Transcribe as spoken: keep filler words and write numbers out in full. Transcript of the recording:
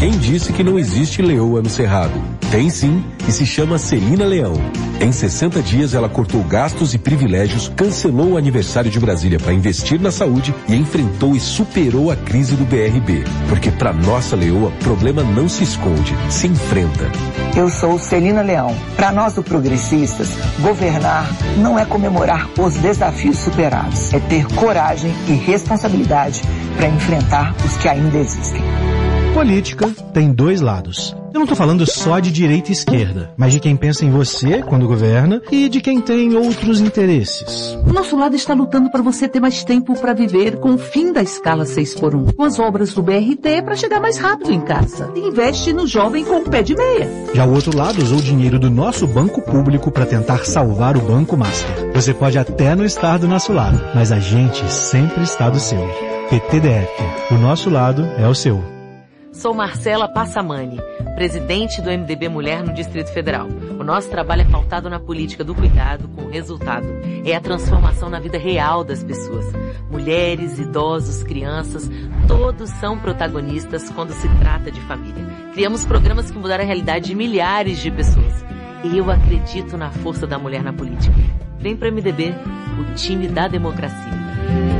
Quem disse que não existe leoa no Cerrado? Tem sim, e se chama Celina Leão. Em sessenta dias ela cortou gastos e privilégios, cancelou o aniversário de Brasília para investir na saúde e enfrentou e superou a crise do B R B. Porque para nossa leoa, problema não se esconde, se enfrenta. Eu sou Celina Leão. Para nós do Progressistas, governar não é comemorar os desafios superados, é ter coragem e responsabilidade para enfrentar os que ainda existem. Política tem dois lados. Eu não estou falando só de direita e esquerda, mas de quem pensa em você quando governa e de quem tem outros interesses. O nosso lado está lutando para você ter mais tempo para viver com o fim da escala seis por um, com as obras do B R T para chegar mais rápido em casa. E investe no jovem com o pé de meia. Já o outro lado usou o dinheiro do nosso banco público para tentar salvar o Banco Master. Você pode até não estar do nosso lado, mas a gente sempre está do seu. P T D F. O nosso lado é o seu. Sou Marcela Passamani, presidente do M D B Mulher no Distrito Federal. O nosso trabalho é pautado na política do cuidado com resultado. É a transformação na vida real das pessoas. Mulheres, idosos, crianças, todos são protagonistas quando se trata de família. Criamos programas que mudaram a realidade de milhares de pessoas. E eu acredito na força da mulher na política. Vem pro M D B, o time da democracia.